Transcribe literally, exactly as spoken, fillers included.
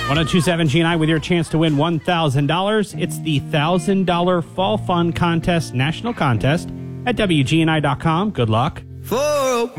one oh two point seven G and I with your chance to win one thousand dollars. It's the one thousand dollars Fall Fun Contest National Contest at W G N I dot com. Good luck. For